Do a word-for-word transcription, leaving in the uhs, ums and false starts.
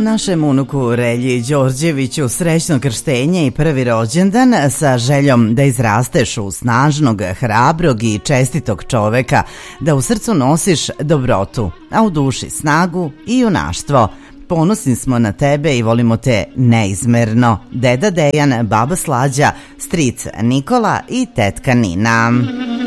Našem unuku Relji Đorđeviću srećno krštenje i prvi rođendan sa željom da izrasteš u snažnog, hrabrog i čestitog čoveka, da u srcu nosiš dobrotu, a u duši snagu i junaštvo. Ponosni smo na tebe i volimo te neizmerno. Deda Dejan, baba Slađa, stric Nikola i tetka Nina.